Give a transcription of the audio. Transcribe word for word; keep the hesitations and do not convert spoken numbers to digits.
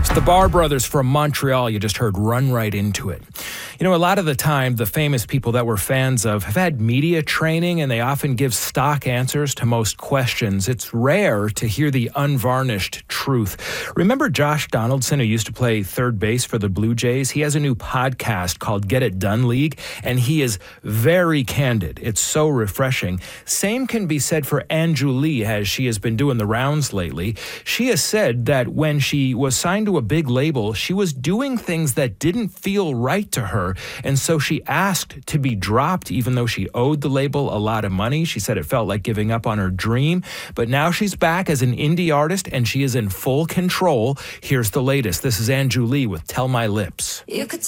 The Barr Brothers from Montreal, you just heard Run Right Into It. You know, a lot of the time, the famous people that we're fans of have had media training, and they often give stock answers to most questions. It's rare to hear the unvarnished truth. Remember Josh Donaldson, who used to play third base for the Blue Jays? He has a new podcast called Get It Done League, and he is very candid. It's so refreshing. Same can be said for Anju Lee, as she has been doing the rounds lately. She has said that when she was signed to a big label, she was doing things that didn't feel right to her, and so she asked to be dropped even though she owed the label a lot of money. She said it felt like giving up on her dream, but now she's back as an indie artist and she is in full control. Here's the latest. This is Anju Lee with Tell My Lips. You could